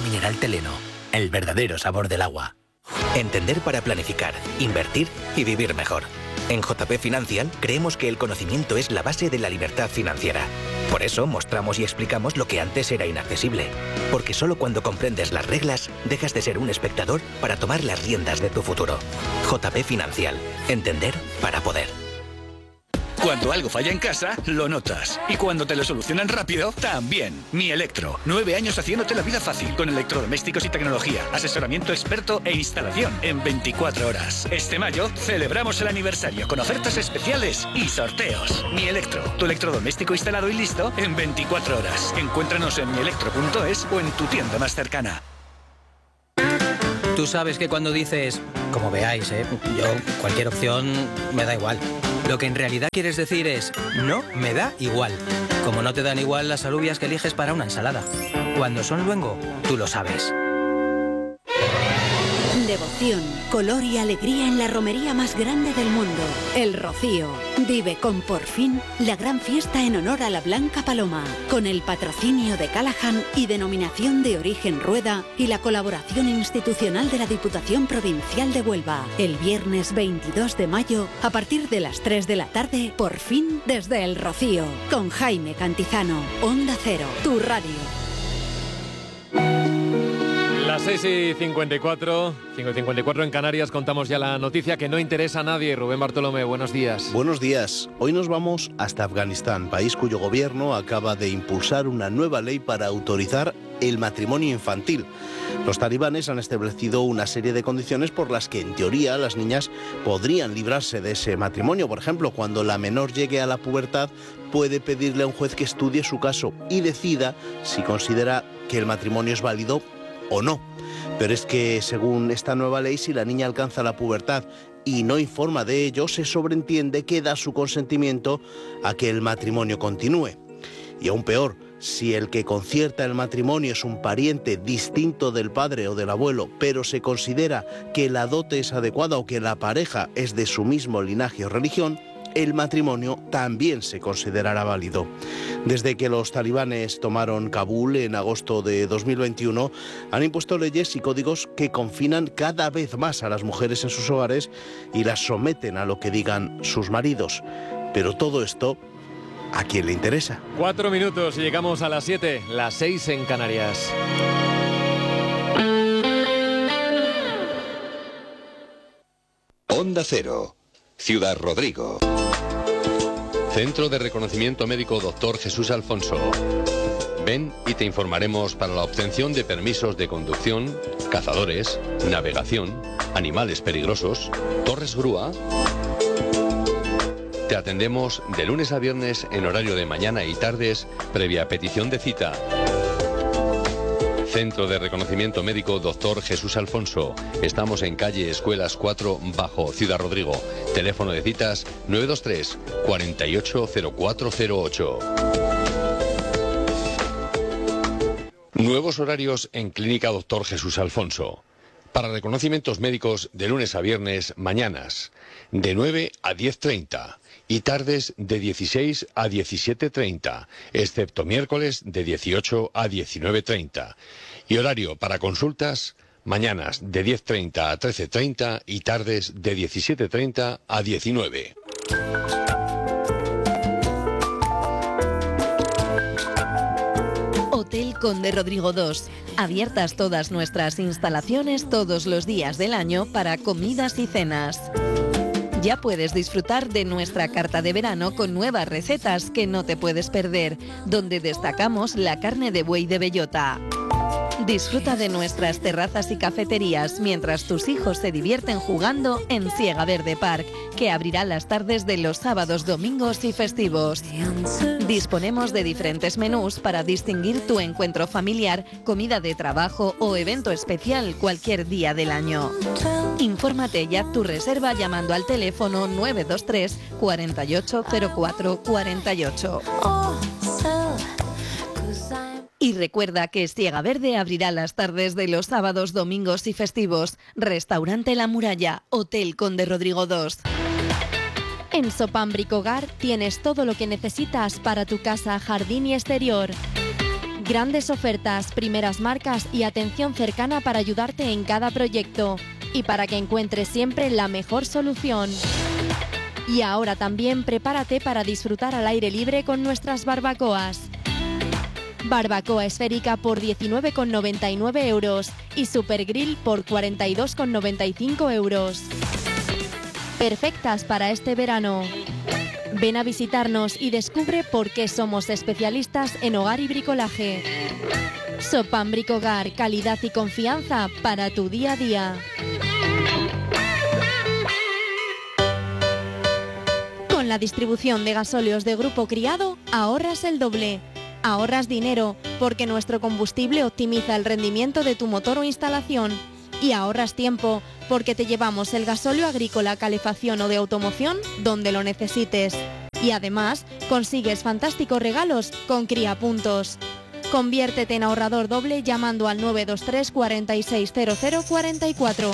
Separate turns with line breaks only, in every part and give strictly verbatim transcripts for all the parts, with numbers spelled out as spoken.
mineral Teleno, el verdadero sabor del agua. Entender para planificar, invertir y vivir mejor. En J P Financial creemos que el conocimiento es la base de la libertad financiera. Por eso mostramos y explicamos lo que antes era inaccesible. Porque solo cuando comprendes las reglas, dejas de ser un espectador para tomar las riendas de tu futuro. J P Financial. Entender para poder.
Cuando algo falla en casa, lo notas. Y cuando te lo solucionan rápido, también. Mi Electro. Nueve años haciéndote la vida fácil. Con electrodomésticos y tecnología. Asesoramiento experto e instalación en veinticuatro horas. Este mayo celebramos el aniversario con ofertas especiales y sorteos. Mi Electro. Tu electrodoméstico instalado y listo en veinticuatro horas. Encuéntranos en mi electro punto es o en tu tienda más cercana.
Tú sabes que cuando dices, como veáis, ¿eh? yo, cualquier opción me da igual. Lo que en realidad quieres decir es, no me da igual. Como no te dan igual las alubias que eliges para una ensalada. Cuando son luengo, tú lo sabes.
Devoción, color y alegría en la romería más grande del mundo, El Rocío. Vive con Por Fin la gran fiesta en honor a la Blanca Paloma, con el patrocinio de Callahan y denominación de origen Rueda y la colaboración institucional de la Diputación Provincial de Huelva. El viernes veintidós de mayo, a partir de las tres de la tarde, Por Fin desde El Rocío, con Jaime Cantizano. Onda Cero, tu radio.
Las seis y cincuenta y cuatro, cinco y cincuenta y cuatro en Canarias, contamos ya la noticia que no interesa a nadie. Rubén Bartolomé, buenos días.
Buenos días. Hoy nos vamos hasta Afganistán, país cuyo gobierno acaba de impulsar una nueva ley para autorizar el matrimonio infantil. Los talibanes han establecido una serie de condiciones por las que, en teoría, las niñas podrían librarse de ese matrimonio. Por ejemplo, cuando la menor llegue a la pubertad, puede pedirle a un juez que estudie su caso y decida si considera que el matrimonio es válido o no. Pero es que, según esta nueva ley, si la niña alcanza la pubertad y no informa de ello, se sobreentiende que da su consentimiento a que el matrimonio continúe. Y aún peor, si el que concierta el matrimonio es un pariente distinto del padre o del abuelo, pero se considera que la dote es adecuada o que la pareja es de su mismo linaje o religión, el matrimonio también se considerará válido. Desde que los talibanes tomaron Kabul en agosto de dos mil veintiuno, han impuesto leyes y códigos que confinan cada vez más a las mujeres en sus hogares y las someten a lo que digan sus maridos. Pero todo esto, ¿a quién le interesa?
Cuatro minutos y llegamos a las siete, las seis en Canarias.
Onda Cero, Ciudad Rodrigo. Centro de Reconocimiento Médico Doctor Jesús Alfonso. Ven y te informaremos para la obtención de permisos de conducción, cazadores, navegación, animales peligrosos, torres grúa. Te atendemos de lunes a viernes en horario de mañana y tardes, previa petición de cita. Centro de Reconocimiento Médico Doctor Jesús Alfonso. Estamos en calle Escuelas cuatro, Bajo, Ciudad Rodrigo. Teléfono de citas nueve dos tres, cuarenta y ocho, cero cuatro cero ocho. Nuevos horarios en Clínica Doctor Jesús Alfonso. Para reconocimientos médicos de lunes a viernes, mañanas de nueve a diez treinta y tardes de dieciséis a diecisiete treinta, excepto miércoles de dieciocho a diecinueve treinta. Y horario para consultas, mañanas de diez treinta a trece treinta y tardes de diecisiete treinta a diecinueve.
Hotel Conde Rodrigo dos. Abiertas todas nuestras instalaciones todos los días del año para comidas y cenas. Ya puedes disfrutar de nuestra carta de verano con nuevas recetas que no te puedes perder, donde destacamos la carne de buey de bellota. Disfruta de nuestras terrazas y cafeterías mientras tus hijos se divierten jugando en Siega Verde Park, que abrirá las tardes de los sábados, domingos y festivos. Disponemos de diferentes menús para distinguir tu encuentro familiar, comida de trabajo o evento especial cualquier día del año. Infórmate y haz tu reserva llamando al teléfono nueve dos tres, cuarenta y ocho, cero cuatro cuarenta y ocho. Y recuerda que Siega Verde abrirá las tardes de los sábados, domingos y festivos. Restaurante La Muralla, Hotel Conde Rodrigo dos.
En Sopam Bricogar tienes todo lo que necesitas para tu casa, jardín y exterior. Grandes ofertas, primeras marcas y atención cercana para ayudarte en cada proyecto y para que encuentres siempre la mejor solución. Y ahora también prepárate para disfrutar al aire libre con nuestras barbacoas. Barbacoa esférica por diecinueve con noventa y nueve euros y Super Grill por cuarenta y dos con noventa y cinco euros. Perfectas para este verano. Ven a visitarnos y descubre por qué somos especialistas en hogar y bricolaje. Sopam Bricogar, calidad y confianza para tu día a día. Con la distribución de gasóleos de Grupo Criado, ahorras el doble. Ahorras dinero porque nuestro combustible optimiza el rendimiento de tu motor o instalación. Y ahorras tiempo porque te llevamos el gasóleo agrícola, calefacción o de automoción donde lo necesites. Y además consigues fantásticos regalos con Cría Puntos. Conviértete en ahorrador doble llamando al nueve dos tres, cuarenta y seis, cero cero, cuarenta y cuatro.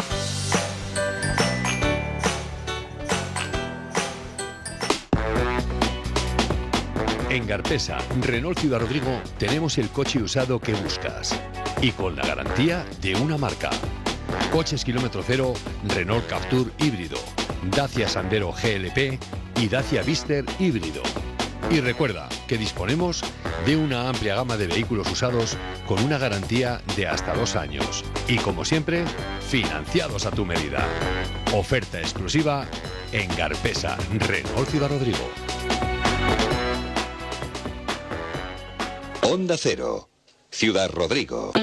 En Garpesa, Renault Ciudad Rodrigo, tenemos el coche usado que buscas. Y con la garantía de una marca. Coches kilómetro cero, Renault Captur híbrido, Dacia Sandero G L P y Dacia Vister híbrido. Y recuerda que disponemos de una amplia gama de vehículos usados con una garantía de hasta dos años. Y como siempre, financiados a tu medida. Oferta exclusiva en Garpesa, Renault Ciudad Rodrigo.
Onda Cero, Ciudad Rodrigo.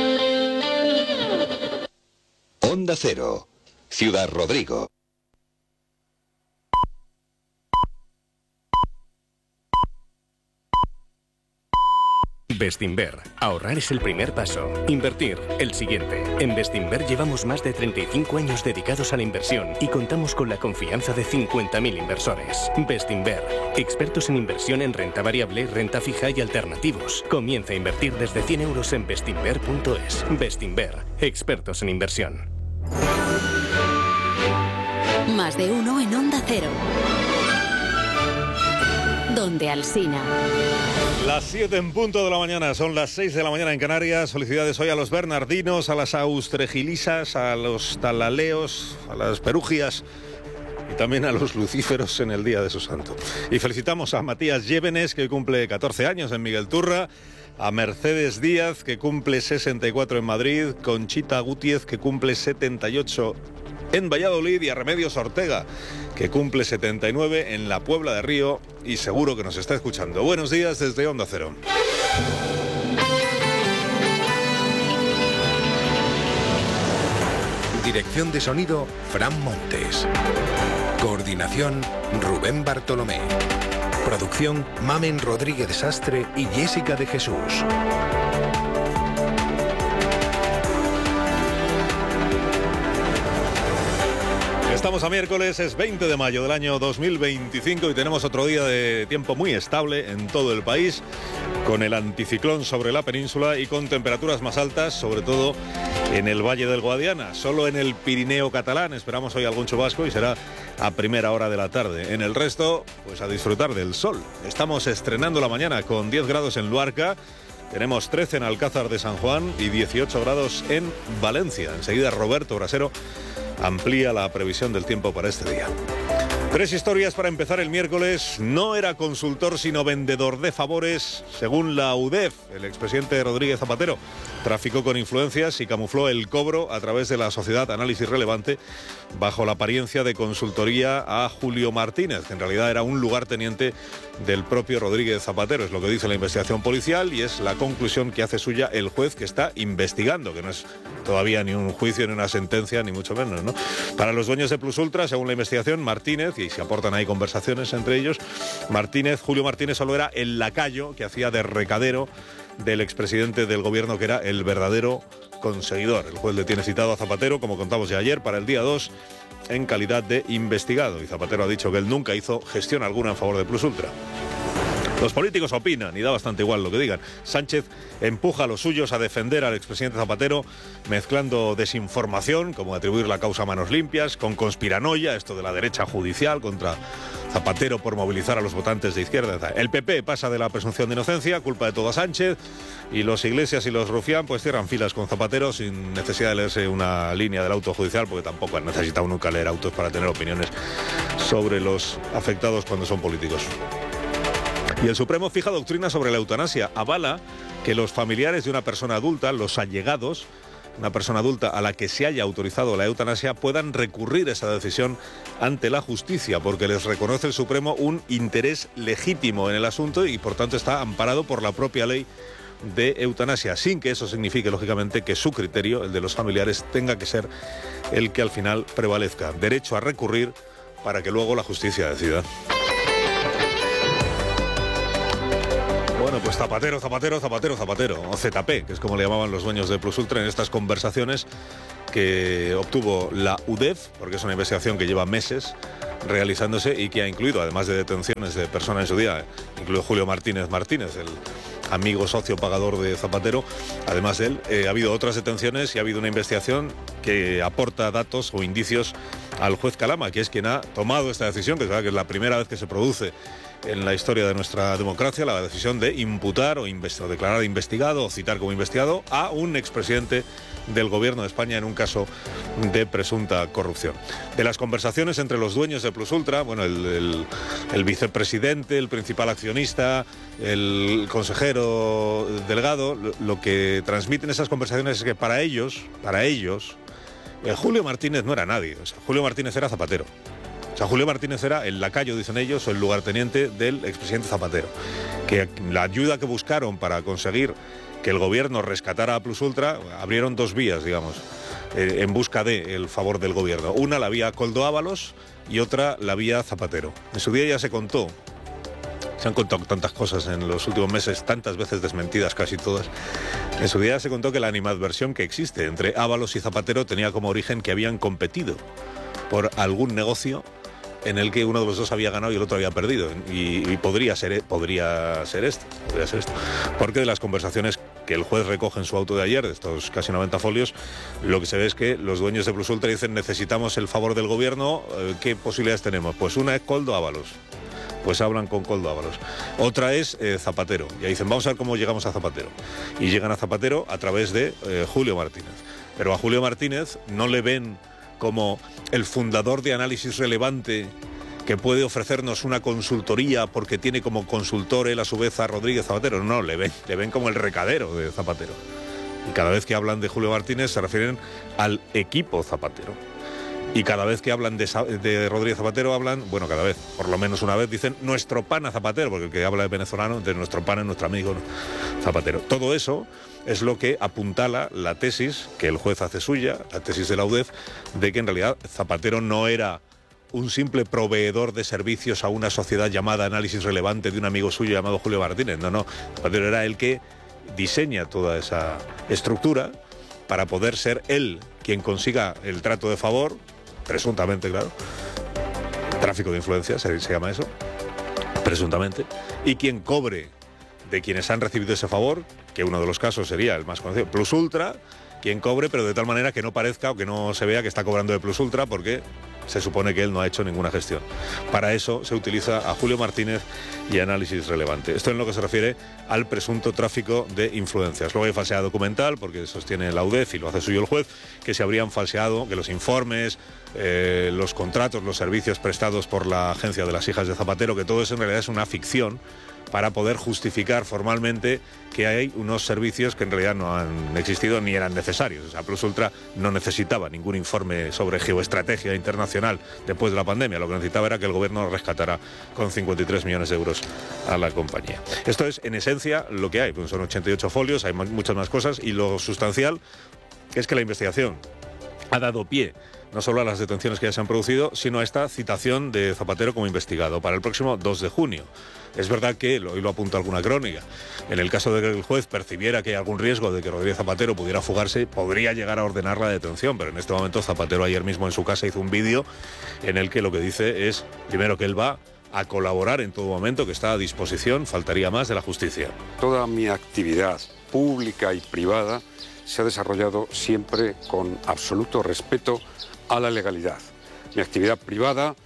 Onda Cero, Ciudad Rodrigo.
Bestinver. Ahorrar es el primer paso. Invertir, el siguiente. En Bestinver llevamos más de treinta y cinco años dedicados a la inversión y contamos con la confianza de cincuenta mil inversores. Bestinver. Expertos en inversión en renta variable, renta fija y alternativos. Comienza a invertir desde cien euros en bestinver punto es. Bestinver. Expertos en inversión.
Más de uno en Onda Cero. Donde Alsina.
Las siete en punto de la mañana, son las seis de la mañana en Canarias. Felicidades hoy a los bernardinos, a las austregilisas, a los talaleos, a las perugias y también a los lucíferos en el día de su santo. Y felicitamos a Matías Llévenes, que hoy cumple catorce años en Miguel Turra, a Mercedes Díaz, que cumple sesenta y cuatro en Madrid, Conchita Gutiérrez, que cumple setenta y ocho en Valladolid, y a Remedios Ortega, que cumple setenta y nueve en la Puebla de Río, y seguro que nos está escuchando. Buenos días desde Onda Cero.
Dirección de sonido, Fran Montes. Coordinación, Rubén Bartolomé. Producción, Mamen Rodríguez Sastre y Jessica de Jesús.
Estamos a miércoles, es veinte de mayo del año dos mil veinticinco y tenemos otro día de tiempo muy estable en todo el país, con el anticiclón sobre la península y con temperaturas más altas, sobre todo en el Valle del Guadiana. Solo en el Pirineo catalán esperamos hoy algún chubasco y será a primera hora de la tarde. En el resto, pues a disfrutar del sol. Estamos estrenando la mañana con diez grados en Luarca, tenemos trece en Alcázar de San Juan y dieciocho grados en Valencia. Enseguida Roberto Brasero amplía la previsión del tiempo para este día. Tres historias para empezar el miércoles. No era consultor sino vendedor de favores, según la U D E F. El expresidente Rodríguez Zapatero traficó con influencias y camufló el cobro a través de la sociedad Análisis Relevante bajo la apariencia de consultoría a Julio Martínez, que en realidad era un lugarteniente del propio Rodríguez Zapatero. Es lo que dice la investigación policial y es la conclusión que hace suya el juez que está investigando, que no es todavía ni un juicio ni una sentencia, ni mucho menos, ¿no? Para los dueños de Plus Ultra, según la investigación, Martínez, y se aportan ahí conversaciones entre ellos, Martínez, Julio Martínez solo era el lacayo que hacía de recadero del expresidente del gobierno, que era el verdadero conseguidor. El juez le tiene citado a Zapatero, como contamos ya ayer, para el día dos, en calidad de investigado. Y Zapatero ha dicho que él nunca hizo gestión alguna en favor de Plus Ultra. Los políticos opinan y da bastante igual lo que digan. Sánchez empuja a los suyos a defender al expresidente Zapatero, mezclando desinformación, como atribuir la causa a manos limpias, con conspiranoia, esto de la derecha judicial contra Zapatero por movilizar a los votantes de izquierda. El P P pasa de la presunción de inocencia, culpa de todo a Sánchez, y los Iglesias y los Rufián pues cierran filas con Zapatero sin necesidad de leerse una línea del auto judicial, porque tampoco han necesitado nunca leer autos para tener opiniones sobre los afectados cuando son políticos. Y el Supremo fija doctrina sobre la eutanasia, avala que los familiares de una persona adulta, los allegados, una persona adulta a la que se haya autorizado la eutanasia, puedan recurrir esa decisión ante la justicia, porque les reconoce el Supremo un interés legítimo en el asunto y por tanto está amparado por la propia ley de eutanasia, sin que eso signifique lógicamente que su criterio, el de los familiares, tenga que ser el que al final prevalezca. Derecho a recurrir para que luego la justicia decida. Bueno, pues Zapatero, Zapatero, Zapatero, Zapatero, o Z P, que es como le llamaban los dueños de Plus Ultra en estas conversaciones que obtuvo la U D E F, porque es una investigación que lleva meses realizándose y que ha incluido, además de detenciones de personas en su día, incluido Julio Martínez Martínez, el amigo socio pagador de Zapatero. Además de él, eh, ha habido otras detenciones y ha habido una investigación que aporta datos o indicios al juez Calama, que es quien ha tomado esta decisión, que es, verdad que es la primera vez que se produce en la historia de nuestra democracia, la decisión de imputar o, o declarar investigado o citar como investigado a un expresidente del gobierno de España en un caso de presunta corrupción. De las conversaciones entre los dueños de Plus Ultra, bueno, el, el, el vicepresidente, el principal accionista, el consejero delegado, lo, lo que transmiten esas conversaciones es que para ellos, para ellos, eh, Julio Martínez no era nadie. O sea, Julio Martínez era Zapatero. O sea, Julio Martínez era el lacayo, dicen ellos, o el lugarteniente del expresidente Zapatero. Que la ayuda que buscaron para conseguir que el gobierno rescatara a Plus Ultra, abrieron dos vías, digamos, eh, en busca de el favor del gobierno. Una la vía Koldo Ábalos y otra la vía Zapatero. En su día ya se contó, se han contado tantas cosas en los últimos meses, tantas veces desmentidas casi todas. En su día se contó que la animadversión que existe entre Ábalos y Zapatero tenía como origen que habían competido por algún negocio en el que uno de los dos había ganado y el otro había perdido. Y, y podría ser podría ser esto, podría ser esto. Porque de las conversaciones que el juez recoge en su auto de ayer, de estos casi noventa folios, lo que se ve es que los dueños de Plus Ultra dicen: necesitamos el favor del gobierno, ¿qué posibilidades tenemos? Pues una es Koldo Ábalos. Pues hablan con Koldo Ábalos. Otra es eh, Zapatero. Y ahí dicen: vamos a ver cómo llegamos a Zapatero. Y llegan a Zapatero a través de eh, Julio Martínez. Pero a Julio Martínez no le ven como el fundador de Análisis Relevante, que puede ofrecernos una consultoría porque tiene como consultor él a su vez a Rodríguez Zapatero. No, le ven, le ven como el recadero de Zapatero. Y cada vez que hablan de Julio Martínez se refieren al equipo Zapatero. Y cada vez que hablan de, de Rodríguez Zapatero hablan, bueno, cada vez, por lo menos una vez, dicen nuestro pana Zapatero, porque el que habla de venezolano, de nuestro pana es nuestro amigo Zapatero. Todo eso es lo que apuntala la tesis que el juez hace suya, la tesis de la U D E F, de que en realidad Zapatero no era un simple proveedor de servicios a una sociedad llamada Análisis Relevante de un amigo suyo llamado Julio Martínez. No, no, Zapatero era el que diseña toda esa estructura para poder ser él quien consiga el trato de favor, presuntamente, claro, tráfico de influencias, se, se llama eso, presuntamente, y quien cobre de quienes han recibido ese favor, que uno de los casos sería el más conocido, Plus Ultra, quien cobre, pero de tal manera que no parezca o que no se vea que está cobrando de Plus Ultra, porque se supone que él no ha hecho ninguna gestión. Para eso se utiliza a Julio Martínez y Análisis Relevante. Esto en lo que se refiere al presunto tráfico de influencias. Luego hay falsedad documental, porque sostiene la U D E F y lo hace suyo el juez, que se habrían falseado, que los informes, eh, los contratos, los servicios prestados por la agencia de las hijas de Zapatero, que todo eso en realidad es una ficción para poder justificar formalmente que hay unos servicios que en realidad no han existido ni eran necesarios. O sea, Plus Ultra no necesitaba ningún informe sobre geoestrategia internacional después de la pandemia. Lo que necesitaba era que el gobierno rescatara con cincuenta y tres millones de euros a la compañía. Esto es, en esencia, lo que hay. Pues son ochenta y ocho folios, hay muchas más cosas, y lo sustancial es que la investigación ha dado pie no solo a las detenciones que ya se han producido, sino a esta citación de Zapatero como investigado para el próximo dos de junio. Es verdad que, hoy lo apunta alguna crónica, en el caso de que el juez percibiera que hay algún riesgo de que Rodríguez Zapatero pudiera fugarse, podría llegar a ordenar la detención, pero en este momento Zapatero ayer mismo en su casa hizo un vídeo en el que lo que dice es, primero, que él va a colaborar en todo momento, que está a disposición, faltaría más, de la justicia.
Toda mi actividad pública y privada se ha desarrollado siempre con absoluto respeto a la legalidad. Mi actividad privada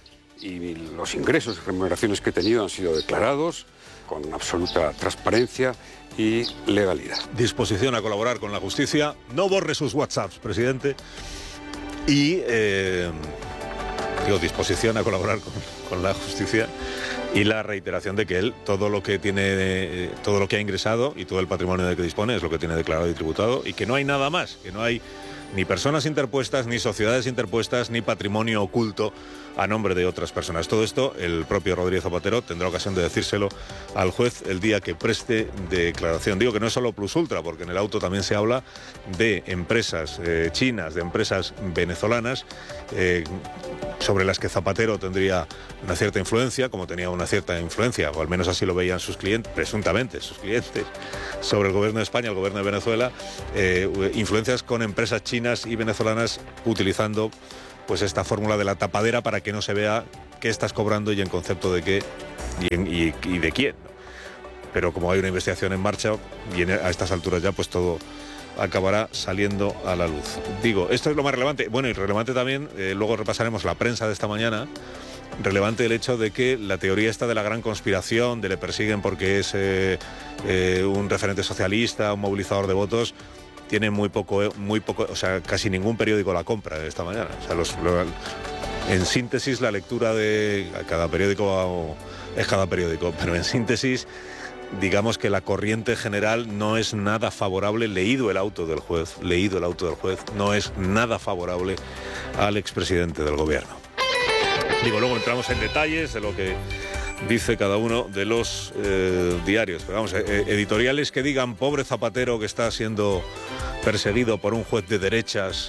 y los ingresos y remuneraciones que he tenido han sido declarados con absoluta transparencia y legalidad.
Disposición a colaborar con la justicia. No borre sus WhatsApps, presidente. Y, eh, digo, disposición a colaborar con, con la justicia y la reiteración de que él, todo lo que tiene, eh, todo lo que ha ingresado y todo el patrimonio de que dispone es lo que tiene declarado y tributado, y que no hay nada más, que no hay ni personas interpuestas, ni sociedades interpuestas, ni patrimonio oculto a nombre de otras personas. Todo esto el propio Rodríguez Zapatero tendrá ocasión de decírselo al juez el día que preste declaración. Digo que no es solo Plus Ultra, porque en el auto también se habla de empresas eh, chinas, de empresas venezolanas, eh, sobre las que Zapatero tendría una cierta influencia, como tenía una cierta influencia, o al menos así lo veían sus clientes, presuntamente sus clientes, sobre el gobierno de España, el gobierno de Venezuela, eh, influencias con empresas chinas y venezolanas utilizando pues esta fórmula de la tapadera para que no se vea qué estás cobrando y en concepto de qué y, en, y, y de quién. Pero como hay una investigación en marcha y en, a estas alturas ya pues todo acabará saliendo a la luz. Digo, esto es lo más relevante. Bueno, y relevante también, eh, luego repasaremos la prensa de esta mañana, relevante el hecho de que la teoría esta de la gran conspiración, de le persiguen porque es eh, eh, un referente socialista, un movilizador de votos, tiene muy poco, muy poco, o sea, casi ningún periódico la compra esta mañana. O sea, los, los, en síntesis, la lectura de cada periódico es cada periódico, pero en síntesis, digamos que la corriente general no es nada favorable, leído el auto del juez, leído el auto del juez, no es nada favorable al expresidente del gobierno. Digo, luego entramos en detalles de lo que dice cada uno de los eh, diarios. Pero vamos, eh, editoriales que digan pobre Zapatero que está siendo perseguido por un juez de derechas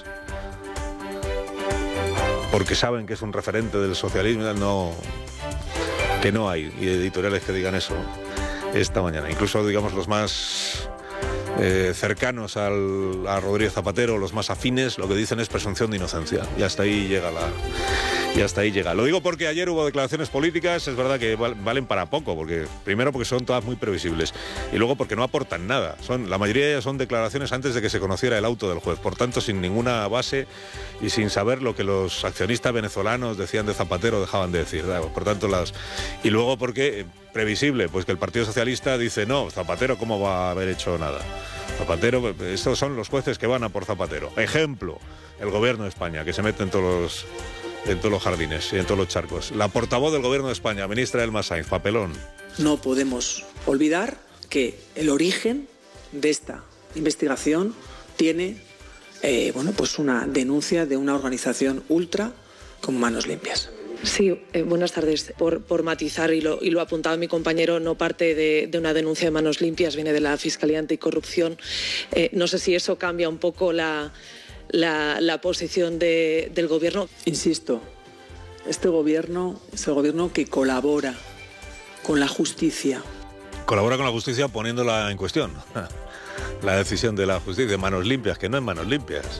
porque saben que es un referente del socialismo, no, que no hay y editoriales que digan eso esta mañana. Incluso, digamos, los más eh, cercanos al, a Rodríguez Zapatero, los más afines, lo que dicen es presunción de inocencia. Y hasta ahí llega la... Y hasta ahí llega. Lo digo porque ayer hubo declaraciones políticas, es verdad que valen para poco, porque primero porque son todas muy previsibles y luego porque no aportan nada. Son, la mayoría de ellas son declaraciones antes de que se conociera el auto del juez, por tanto sin ninguna base y sin saber lo que los accionistas venezolanos decían de Zapatero, dejaban de decir. Por tanto, las y luego porque previsible, pues que el Partido Socialista dice no, Zapatero cómo va a haber hecho nada. Zapatero, estos son los jueces que van a por Zapatero. Ejemplo, el gobierno de España, que se mete en todos los en todos los jardines y en todos los charcos. La portavoz del Gobierno de España, ministra Elma Sainz, papelón.
No podemos olvidar que el origen de esta investigación tiene eh, bueno, pues una denuncia de una organización ultra con Manos Limpias.
Sí, eh, buenas tardes. Por, por matizar, y lo, y lo ha apuntado mi compañero, no parte de, de una denuncia de Manos Limpias, viene de la Fiscalía Anticorrupción. Eh, no sé si eso cambia un poco la... La, la posición de, del gobierno.
Insisto, este gobierno es el gobierno que colabora con la justicia.
Colabora con la justicia poniéndola en cuestión. La decisión de la justicia, Manos Limpias, que no es Manos Limpias.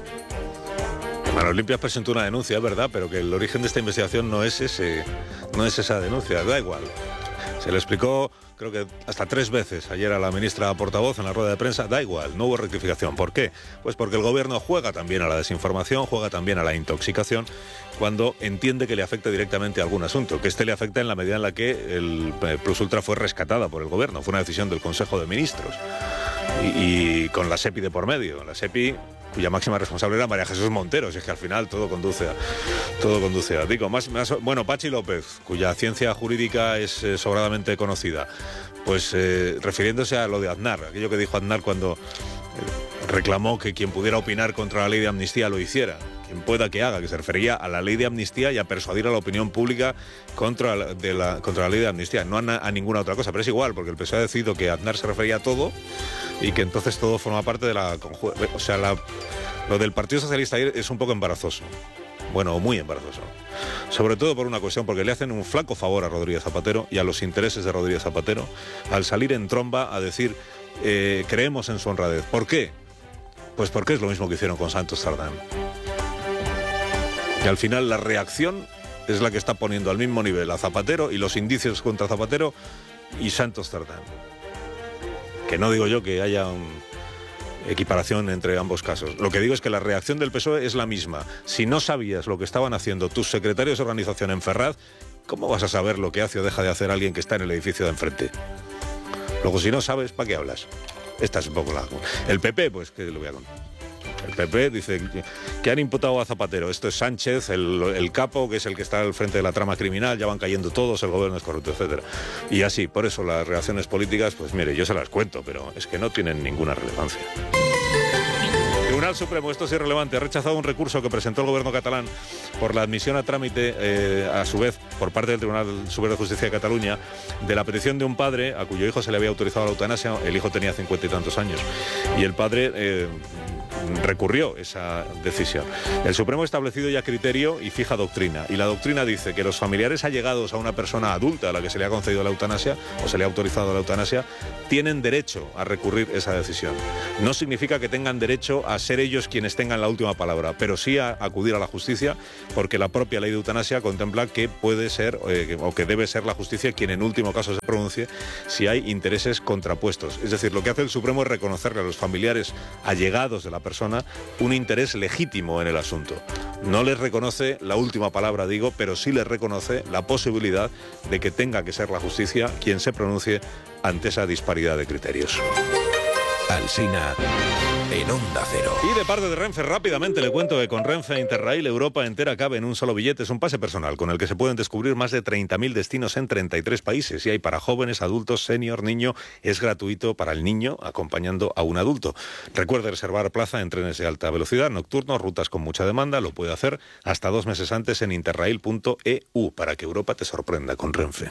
Manos Limpias presentó una denuncia, es verdad, pero que el origen de esta investigación no es ese, no es esa denuncia, da igual. Se le explicó, creo que hasta tres veces ayer a la ministra portavoz en la rueda de prensa, da igual, no hubo rectificación. ¿Por qué? Pues porque el gobierno juega también a la desinformación, juega también a la intoxicación, cuando entiende que le afecta directamente a algún asunto, que este le afecta en la medida en la que el Plus Ultra fue rescatada por el gobierno, fue una decisión del Consejo de Ministros, y, y con la SEPI de por medio, la SEPI cuya máxima responsable era María Jesús Montero, si es que al final todo conduce a... Todo conduce a digo, más, más, bueno, Pachi López, cuya ciencia jurídica es eh, sobradamente conocida, pues eh, refiriéndose a lo de Aznar, aquello que dijo Aznar cuando eh, reclamó que quien pudiera opinar contra la ley de amnistía lo hiciera, quien pueda que haga, que se refería a la ley de amnistía y a persuadir a la opinión pública contra la, de la, contra la ley de amnistía, no a, a ninguna otra cosa, pero es igual, porque el P S O E ha decidido que Aznar se refería a todo y que entonces todo forma parte de la... O sea, la, lo del Partido Socialista es un poco embarazoso. Bueno, muy embarazoso. Sobre todo por una cuestión, porque le hacen un flaco favor a Rodríguez Zapatero y a los intereses de Rodríguez Zapatero al salir en tromba a decir eh, creemos en su honradez. ¿Por qué? Pues porque es lo mismo que hicieron con Santos Cerdán. Y al final la reacción es la que está poniendo al mismo nivel a Zapatero y los indicios contra Zapatero y Santos Cerdán. Que no digo yo que haya un... equiparación entre ambos casos. Lo que digo es que la reacción del P S O E es la misma. Si no sabías lo que estaban haciendo tus secretarios de organización en Ferraz, ¿cómo vas a saber lo que hace o deja de hacer alguien que está en el edificio de enfrente? Luego, si no sabes, ¿para qué hablas? Esta es un poco la... El P P, pues, ¿qué lo voy a contar? El P P dice que han imputado a Zapatero. Esto es Sánchez, el, el capo, que es el que está al frente de la trama criminal, ya van cayendo todos, el gobierno es corrupto, etcétera. Y así, por eso las reacciones políticas, pues mire, yo se las cuento, pero es que no tienen ninguna relevancia. El Tribunal Supremo, esto es irrelevante, ha rechazado un recurso que presentó el gobierno catalán por la admisión a trámite, eh, a su vez, por parte del Tribunal Superior de Justicia de Cataluña, de la petición de un padre a cuyo hijo se le había autorizado la eutanasia. El hijo tenía cincuenta y tantos años y el padre... Eh, recurrió esa decisión. El Supremo ha establecido ya criterio y fija doctrina, y la doctrina dice que los familiares allegados a una persona adulta a la que se le ha concedido la eutanasia o se le ha autorizado la eutanasia tienen derecho a recurrir esa decisión. No significa que tengan derecho a ser ellos quienes tengan la última palabra, pero sí a acudir a la justicia, porque la propia ley de eutanasia contempla que puede ser eh, o que debe ser la justicia quien en último caso se pronuncie si hay intereses contrapuestos. Es decir, lo que hace el Supremo es reconocerle a los familiares allegados de la persona un interés legítimo en el asunto. No les reconoce la última palabra, digo, pero sí les reconoce la posibilidad de que tenga que ser la justicia quien se pronuncie ante esa disparidad de criterios.
Alsina en Onda Cero.
Y de parte de Renfe, rápidamente le cuento que con Renfe Interrail Europa entera cabe en un solo billete. Es un pase personal con el que se pueden descubrir más de treinta mil destinos en treinta y tres países. Y hay para jóvenes, adultos, senior, niño. Es gratuito para el niño acompañando a un adulto. Recuerde reservar plaza en trenes de alta velocidad, nocturnos, rutas con mucha demanda. Lo puede hacer hasta dos meses antes en interrail punto e u para que Europa te sorprenda con Renfe.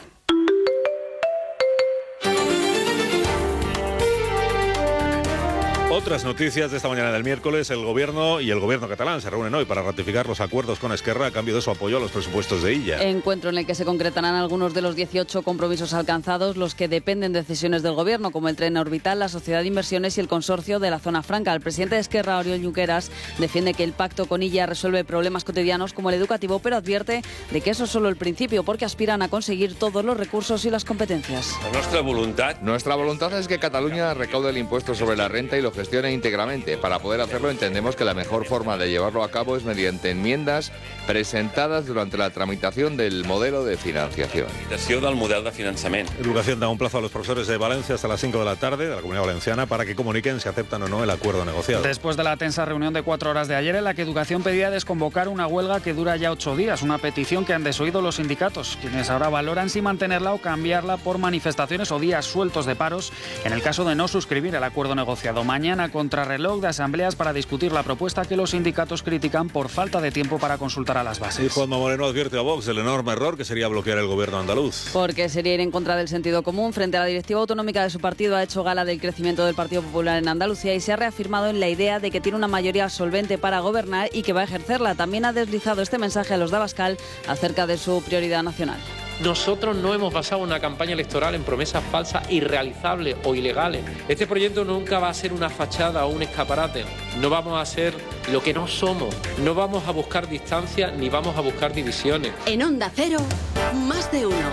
Otras noticias de esta mañana del miércoles. El Gobierno y el Gobierno catalán se reúnen hoy para ratificar los acuerdos con Esquerra a cambio de su apoyo a los presupuestos de Illa.
Encuentro en el que se concretarán algunos de los dieciocho compromisos alcanzados, los que dependen de decisiones del Gobierno, como el tren orbital, la sociedad de inversiones y el consorcio de la zona franca. El presidente de Esquerra, Oriol Junqueras, defiende que el pacto con Illa resuelve problemas cotidianos como el educativo, pero advierte de que eso es solo el principio, porque aspiran a conseguir todos los recursos y las competencias.
Nuestra voluntad, Nuestra voluntad es que Cataluña recaude el impuesto sobre la renta y lo gestione íntegramente. Para poder hacerlo entendemos que la mejor forma de llevarlo a cabo es mediante enmiendas presentadas durante la tramitación del modelo de financiación.
del modelo de financiamiento. Educación da un plazo a los profesores de Valencia hasta las cinco de la tarde de la Comunidad Valenciana para que comuniquen si aceptan o no el acuerdo negociado.
Después de la tensa reunión de cuatro horas de ayer en la que Educación pedía desconvocar una huelga que dura ya ocho días, una petición que han desoído los sindicatos, quienes ahora valoran si mantenerla o cambiarla por manifestaciones o días sueltos de paros en el caso de no suscribir el acuerdo negociado. Mañana contrarreloj de asambleas para discutir la propuesta que los sindicatos critican por falta de tiempo para consultar a las bases.
Y Juanma Moreno advierte a Vox del enorme error que sería bloquear el gobierno andaluz.
Porque sería ir en contra del sentido común. Frente a la directiva autonómica de su partido ha hecho gala del crecimiento del Partido Popular en Andalucía y se ha reafirmado en la idea de que tiene una mayoría solvente para gobernar y que va a ejercerla. También ha deslizado este mensaje a los de Abascal acerca de su prioridad nacional.
Nosotros no hemos basado una campaña electoral en promesas falsas, irrealizables o ilegales. Este proyecto nunca va a ser una fachada o un escaparate. No vamos a ser lo que no somos. No vamos a buscar distancia ni vamos a buscar divisiones.
En Onda Cero, más de uno.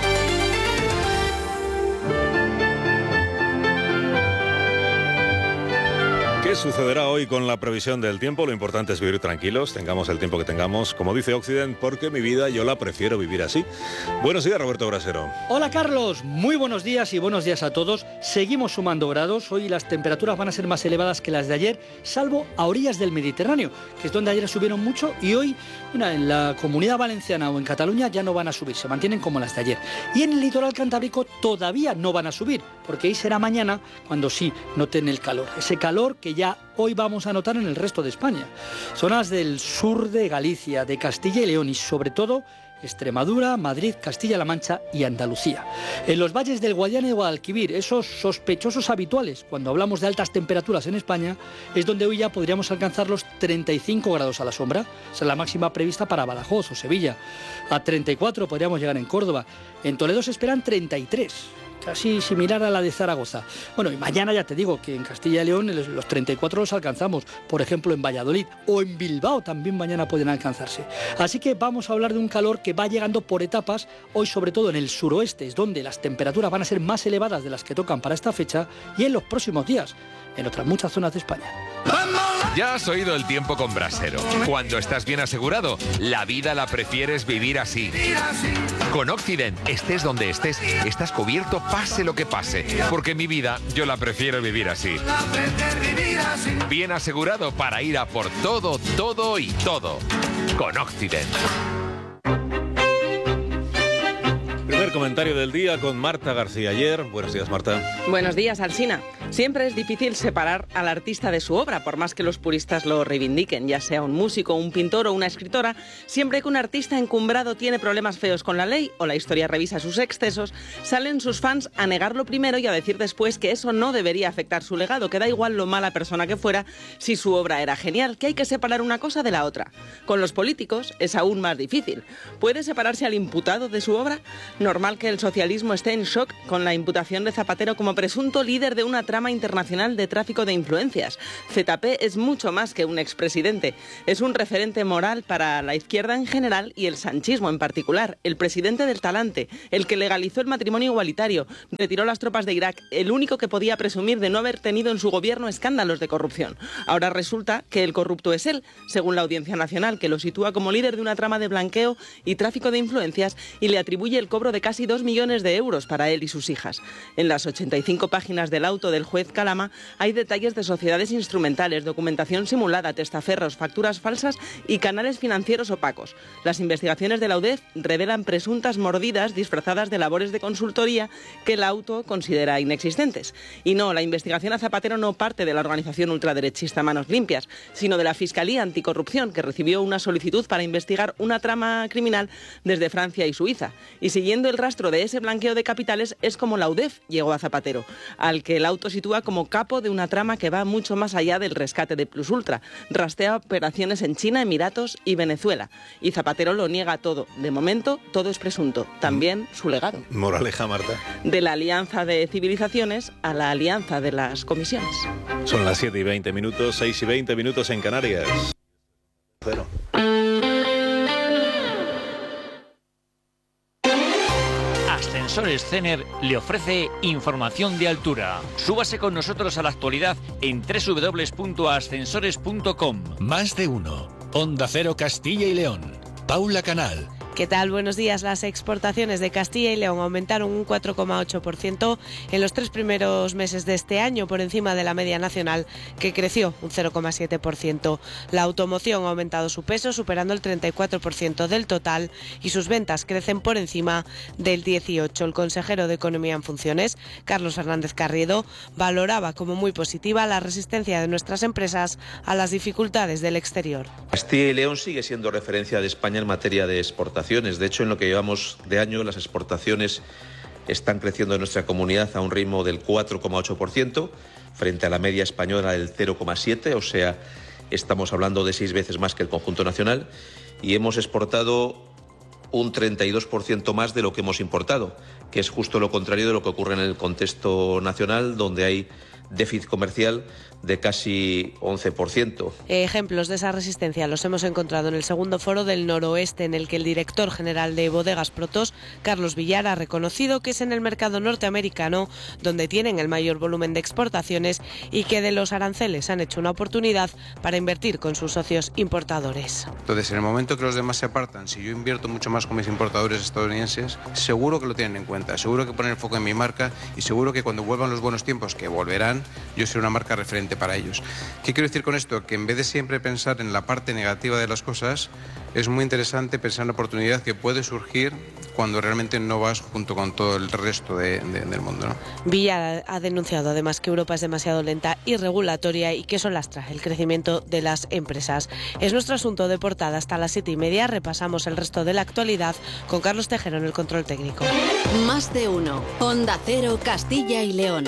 ¿Qué sucederá hoy con la previsión del tiempo? Lo importante es vivir tranquilos, tengamos el tiempo que tengamos, como dice Occident, porque mi vida yo la prefiero vivir así. Buenos días, Roberto Brasero.
Hola, Carlos. Muy buenos días y buenos días a todos. Seguimos sumando grados. Hoy las temperaturas van a ser más elevadas que las de ayer, salvo a orillas del Mediterráneo, que es donde ayer subieron mucho y hoy, mira, en la Comunidad Valenciana o en Cataluña ya no van a subir, se mantienen como las de ayer. Y en el litoral cantábrico todavía no van a subir, porque ahí será mañana cuando sí noten el calor. Ese calor que ya hoy vamos a notar en el resto de España. Zonas del sur de Galicia, de Castilla y León y sobre todo Extremadura, Madrid, Castilla-La Mancha y Andalucía. En los valles del Guadiana y Guadalquivir, esos sospechosos habituales cuando hablamos de altas temperaturas en España, es donde hoy ya podríamos alcanzar los treinta y cinco grados a la sombra. Esa es la máxima prevista para Badajoz o Sevilla. A treinta y cuatro podríamos llegar en Córdoba. En Toledo se esperan treinta y tres. Casi similar a la de Zaragoza. Bueno, y mañana ya te digo que en Castilla y León los treinta y cuatro los alcanzamos. Por ejemplo, en Valladolid o en Bilbao también mañana pueden alcanzarse. Así que vamos a hablar de un calor que va llegando por etapas. Hoy, sobre todo en el suroeste, es donde las temperaturas van a ser más elevadas de las que tocan para esta fecha y en los próximos días, en otras muchas zonas de España. ¡Vamos!
Ya has oído el tiempo con Brasero. Cuando estás bien asegurado, la vida la prefieres vivir así. Con Occident, estés donde estés, estás cubierto pase lo que pase. Porque mi vida, yo la prefiero vivir así. Bien asegurado para ir a por todo, todo y todo. Con Occident.
Primer comentario del día con Marta García Ayer. Buenos días, Marta.
Buenos días, Alsina. Siempre es difícil separar al artista de su obra, por más que los puristas lo reivindiquen, ya sea un músico, un pintor o una escritora. Siempre que un artista encumbrado tiene problemas feos con la ley o la historia revisa sus excesos, salen sus fans a negarlo primero y a decir después que eso no debería afectar su legado, que da igual lo mala persona que fuera si su obra era genial, que hay que separar una cosa de la otra. Con los políticos es aún más difícil. ¿Puede separarse al imputado de su obra? Normal que el socialismo esté en shock con la imputación de Zapatero como presunto líder de una trama internacional de tráfico de influencias. Z P es mucho más que un expresidente. Es un referente moral para la izquierda en general y el sanchismo en particular. El presidente del talante, el que legalizó el matrimonio igualitario, retiró las tropas de Irak, el único que podía presumir de no haber tenido en su gobierno escándalos de corrupción. Ahora resulta que el corrupto es él, según la Audiencia Nacional, que lo sitúa como líder de una trama de blanqueo y tráfico de influencias y le atribuye el cobro de casi dos millones de euros para él y sus hijas. En las ochenta y cinco páginas del auto del juez Calama hay detalles de sociedades instrumentales, documentación simulada, testaferros, facturas falsas y canales financieros opacos. Las investigaciones de la U D E F revelan presuntas mordidas disfrazadas de labores de consultoría que el auto considera inexistentes. Y no, la investigación a Zapatero no parte de la organización ultraderechista Manos Limpias, sino de la Fiscalía Anticorrupción, que recibió una solicitud para investigar una trama criminal desde Francia y Suiza. Y siguiendo el rastro de ese blanqueo de capitales es como la U D E F llegó a Zapatero, al que el auto sitúa como capo de una trama que va mucho más allá del rescate de Plus Ultra. Rastea operaciones en China, Emiratos y Venezuela. Y Zapatero lo niega todo. De momento, todo es presunto. También su legado.
Moraleja, Marta.
De la alianza de civilizaciones a la alianza de las comisiones.
Son las siete y veinte minutos, seis y veinte minutos en Canarias. Cero.
Ascensores Cener le ofrece información de altura. Súbase con nosotros a la actualidad en doble u doble u doble u punto ascensores punto com.
Más de uno. Onda Cero Castilla y León. Paula Canal.
¿Qué tal? Buenos días. Las exportaciones de Castilla y León aumentaron un cuatro coma ocho por ciento en los tres primeros meses de este año, por encima de la media nacional, que creció un cero coma siete por ciento. La automoción ha aumentado su peso, superando el treinta y cuatro por ciento del total, y sus ventas crecen por encima del dieciocho por ciento. El consejero de Economía en funciones, Carlos Fernández Carriedo, valoraba como muy positiva la resistencia de nuestras empresas a las dificultades del exterior.
Castilla y León sigue siendo referencia de España en materia de exportación. De hecho, en lo que llevamos de año, las exportaciones están creciendo en nuestra comunidad a un ritmo del cuatro coma ocho por ciento, frente a la media española del cero coma siete por ciento, o sea, estamos hablando de seis veces más que el conjunto nacional, y hemos exportado un treinta y dos por ciento más de lo que hemos importado, que es justo lo contrario de lo que ocurre en el contexto nacional, donde hay déficit comercial de casi once por ciento.
Ejemplos de esa resistencia los hemos encontrado en el segundo foro del Noroeste, en el que el director general de Bodegas Protos, Carlos Villar, ha reconocido que es en el mercado norteamericano donde tienen el mayor volumen de exportaciones y que de los aranceles han hecho una oportunidad para invertir con sus socios importadores.
Entonces, en el momento que los demás se apartan, si yo invierto mucho más con mis importadores estadounidenses, seguro que lo tienen en cuenta, seguro que ponen el foco en mi marca y seguro que cuando vuelvan los buenos tiempos, que volverán, yo seré una marca referente para ellos. ¿Qué quiero decir con esto? Que en vez de siempre pensar en la parte negativa de las cosas, es muy interesante pensar en la oportunidad que puede surgir cuando realmente no vas junto con todo el resto de, de, del mundo, ¿no?
Villar ha denunciado además que Europa es demasiado lenta y regulatoria y que eso lastra el crecimiento de las empresas. Es nuestro asunto de portada. Hasta las siete y media repasamos el resto de la actualidad con Carlos Tejero en el control técnico.
Más de uno. Onda Cero Castilla y León.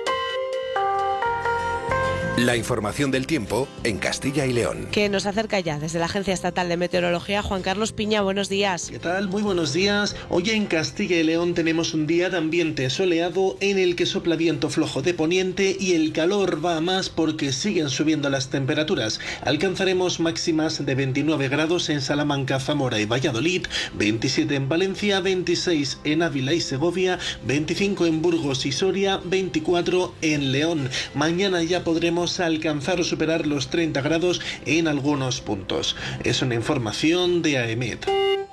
La información del tiempo en Castilla y León.
Que nos acerca ya desde la Agencia Estatal de Meteorología. Juan Carlos Piña, buenos días.
¿Qué tal? Muy buenos días. Hoy en Castilla y León tenemos un día de ambiente soleado en el que sopla viento flojo de poniente y el calor va a más porque siguen subiendo las temperaturas. Alcanzaremos máximas de veintinueve grados en Salamanca, Zamora y Valladolid, veintisiete en Valencia, veintiséis en Ávila y Segovia, veinticinco en Burgos y Soria, veinticuatro en León. Mañana ya podremos podríamos alcanzar o superar los treinta grados en algunos puntos. Es una información de AEMET.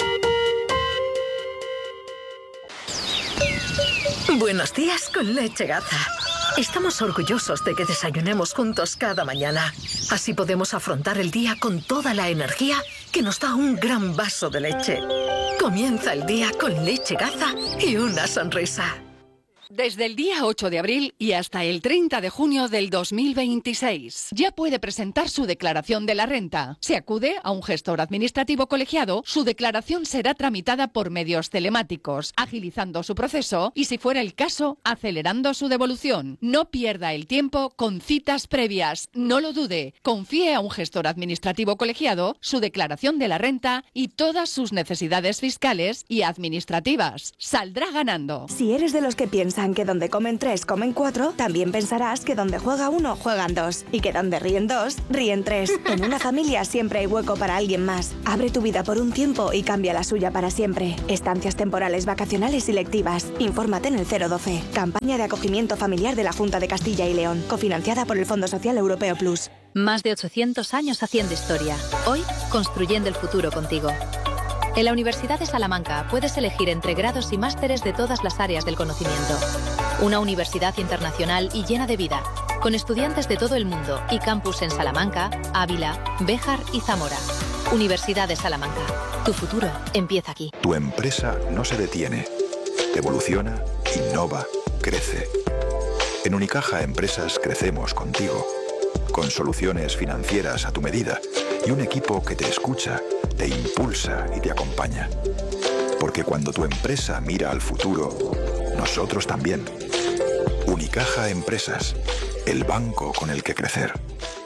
Buenos días con Leche Gaza. Estamos orgullosos de que desayunemos juntos cada mañana. Así podemos afrontar el día con toda la energía que nos da un gran vaso de leche. Comienza el día con Leche Gaza y una sonrisa.
Desde el día ocho de abril y hasta el treinta de junio del dos mil veintiséis, ya puede presentar su declaración de la renta. Si acude a un gestor administrativo colegiado, su declaración será tramitada por medios telemáticos, agilizando su proceso y, si fuera el caso, acelerando su devolución. No pierda el tiempo con citas previas. No lo dude. Confíe a un gestor administrativo colegiado su declaración de la renta y todas sus necesidades fiscales y administrativas. Saldrá ganando.
Si eres de los que piensan que donde comen tres, comen cuatro, también pensarás que donde juega uno, juegan dos. Y que donde ríen dos, ríen tres. En una familia siempre hay hueco para alguien más. Abre tu vida por un tiempo y cambia la suya para siempre. Estancias temporales, vacacionales y lectivas. Infórmate en el cero doce. Campaña de acogimiento familiar de la Junta de Castilla y León. Cofinanciada por el Fondo Social Europeo Plus.
Más de ochocientos años haciendo historia. Hoy, construyendo el futuro contigo. En la Universidad de Salamanca puedes elegir entre grados y másteres de todas las áreas del conocimiento. Una universidad internacional y llena de vida, con estudiantes de todo el mundo y campus en Salamanca, Ávila, Béjar y Zamora. Universidad de Salamanca. Tu futuro empieza aquí.
Tu empresa no se detiene. Evoluciona, innova, crece. En Unicaja Empresas crecemos contigo. Con soluciones financieras a tu medida y un equipo que te escucha, te impulsa y te acompaña. Porque cuando tu empresa mira al futuro, nosotros también. Unicaja Empresas, el banco con el que crecer.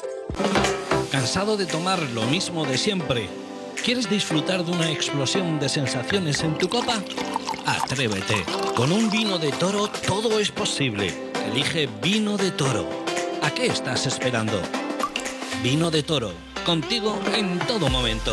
¿Cansado de tomar lo mismo de siempre? ¿Quieres disfrutar de una explosión de sensaciones en tu copa? Atrévete. Con un vino de Toro todo es posible. Elige Vino de Toro. ¿A qué estás esperando? Vino de Toro, contigo en todo momento.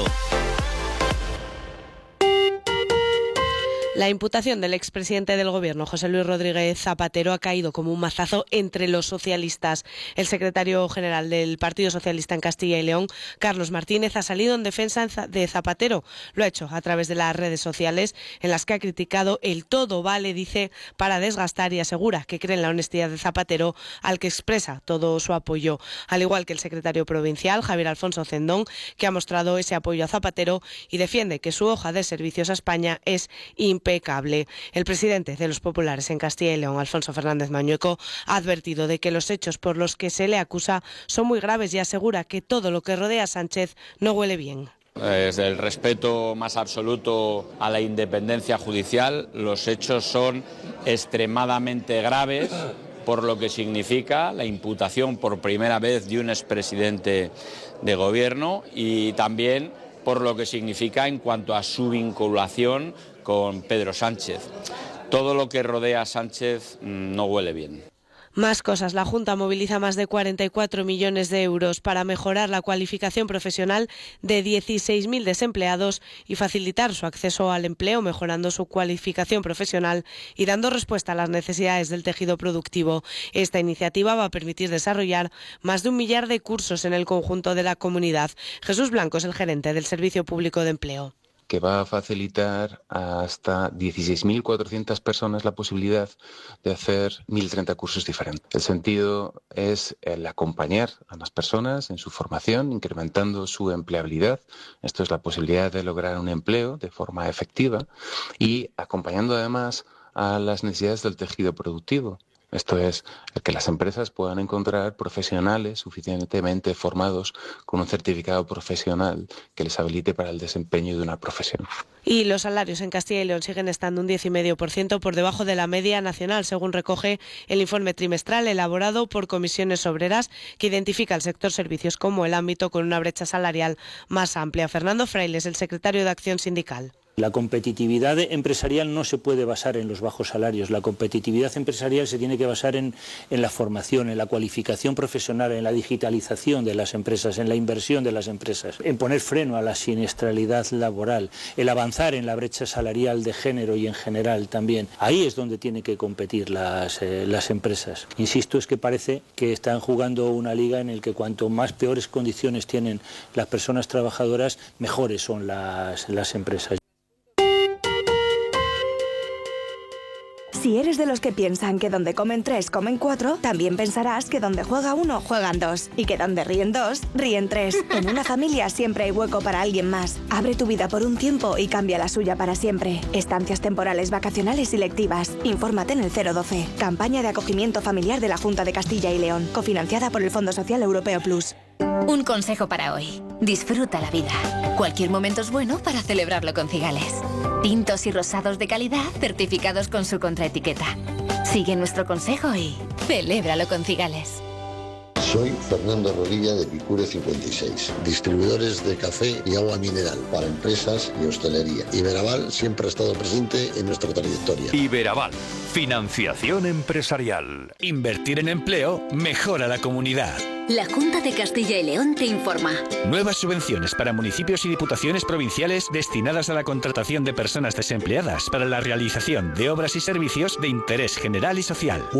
La imputación del expresidente del Gobierno, José Luis Rodríguez Zapatero, ha caído como un mazazo entre los socialistas. El secretario general del Partido Socialista en Castilla y León, Carlos Martínez, ha salido en defensa de Zapatero. Lo ha hecho a través de las redes sociales, en las que ha criticado el todo vale, dice, para desgastar, y asegura que cree en la honestidad de Zapatero, al que expresa todo su apoyo. Al igual que el secretario provincial, Javier Alfonso Cendón, que ha mostrado ese apoyo a Zapatero y defiende que su hoja de servicios a España es impecable. impecable. El presidente de los populares en Castilla y León, Alfonso Fernández Mañueco, ha advertido de que los hechos por los que se le acusa son muy graves y asegura que todo lo que rodea a Sánchez no huele bien.
Desde el respeto más absoluto a la independencia judicial, los hechos son extremadamente graves, por lo que significa la imputación por primera vez de un expresidente de gobierno y también por lo que significa en cuanto a su vinculación con Pedro Sánchez. Todo lo que rodea a Sánchez no huele bien.
Más cosas. La Junta moviliza más de cuarenta y cuatro millones de euros para mejorar la cualificación profesional de dieciséis mil desempleados y facilitar su acceso al empleo, mejorando su cualificación profesional y dando respuesta a las necesidades del tejido productivo. Esta iniciativa va a permitir desarrollar más de un millar de cursos en el conjunto de la comunidad. Jesús Blanco es el gerente del Servicio Público de Empleo.
Que va a facilitar a hasta dieciséis mil cuatrocientas personas la posibilidad de hacer mil treinta cursos diferentes. El sentido es el acompañar a las personas en su formación, incrementando su empleabilidad. Esto es la posibilidad de lograr un empleo de forma efectiva y acompañando además a las necesidades del tejido productivo. Esto es, el que las empresas puedan encontrar profesionales suficientemente formados con un certificado profesional que les habilite para el desempeño de una profesión.
Y los salarios en Castilla y León siguen estando un diez coma cinco por ciento por debajo de la media nacional, según recoge el informe trimestral elaborado por Comisiones Obreras, que identifica el sector servicios como el ámbito con una brecha salarial más amplia. Fernando Frailes, el secretario de Acción Sindical.
La competitividad empresarial no se puede basar en los bajos salarios. La competitividad empresarial se tiene que basar en, en la formación, en la cualificación profesional, en la digitalización de las empresas, en la inversión de las empresas, en poner freno a la siniestralidad laboral, el avanzar en la brecha salarial de género y en general también. Ahí es donde tienen que competir las, eh, las empresas. Insisto, es que parece que están jugando una liga en la que cuanto más peores condiciones tienen las personas trabajadoras, mejores son las, las empresas.
Si eres de los que piensan que donde comen tres, comen cuatro, también pensarás que donde juega uno, juegan dos. Y que donde ríen dos, ríen tres. En una familia siempre hay hueco para alguien más. Abre tu vida por un tiempo y cambia la suya para siempre. Estancias temporales, vacacionales y lectivas. Infórmate en el cero doce. Campaña de acogimiento familiar de la Junta de Castilla y León. Cofinanciada por el Fondo Social Europeo Plus.
Un consejo para hoy. Disfruta la vida. Cualquier momento es bueno para celebrarlo con Cigales. Tintos y rosados de calidad certificados con su contraetiqueta. Sigue nuestro consejo y celébralo con Cigales.
Soy Fernando Rodilla de Picure cincuenta y seis, distribuidores de café y agua mineral para empresas y hostelería. Iberaval siempre ha estado presente en nuestra trayectoria.
Iberaval, financiación empresarial. Invertir en empleo mejora la comunidad.
La Junta de Castilla y León te informa.
Nuevas subvenciones para municipios y diputaciones provinciales destinadas a la contratación de personas desempleadas para la realización de obras y servicios de interés general y social.